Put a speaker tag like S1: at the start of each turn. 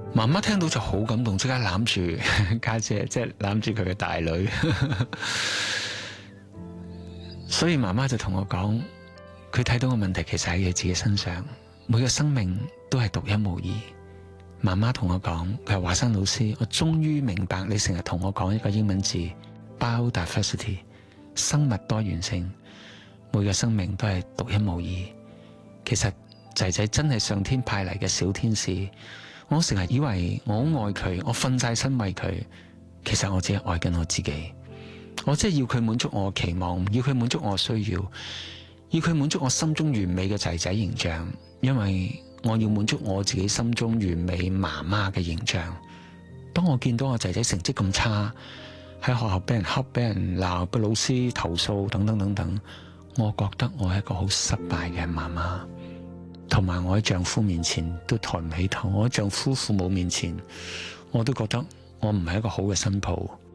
S1: 媽媽聽到就好感動，即刻攬住家姐，即係攬住佢嘅大女。所以媽媽就同我講，佢睇到嘅問題其實喺佢自己身上，每個生命都係獨一無二。媽媽同我講，佢係華山老師，我終於明白你成日同我講一個英文字 biodiversity， 生物多元性，每個生命都係獨一無二。其實仔仔真係上天派嚟嘅小天使。我成日以為我好愛佢，我瞓晒身為佢，其實我只係愛緊我自己。我真係要佢滿足我嘅期望，要佢滿足我嘅需要，要佢滿足我心中完美嘅仔仔形象，因為我要滿足我自己心中完美媽媽嘅形象。當我見到我仔仔成績咁差，喺學校俾人恰、俾人鬧、俾老師投訴等等等等，我覺得我係一個好失敗嘅媽媽。同埋我喺丈夫面前都抬唔起頭，我喺丈夫父母面前我都覺得我唔係一個好嘅新抱。